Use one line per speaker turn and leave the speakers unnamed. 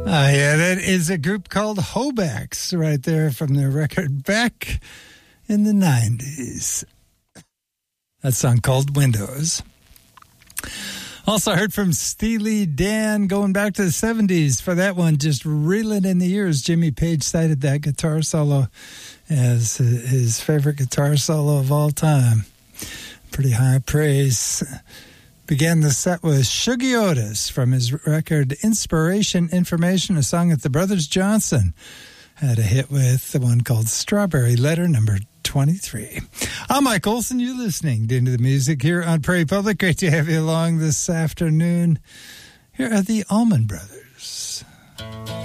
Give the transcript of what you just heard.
Yeah, that is a group called Hobacks right there from their record back in the 90s. That song called Windows. Also heard from Steely Dan going back to the 70s for that one, just reeling in the years. Jimmy Page cited that guitar solo as his favorite guitar solo of all time. Pretty high praise. Began the set with Shuggie Otis from his record Inspiration Information, a song that the Brothers Johnson had a hit with, the one called Strawberry Letter number 23. I'm Mike Olson. You're listening to Into the Music here on Prairie Public. Great to have you along this afternoon. Here are the Allman Brothers.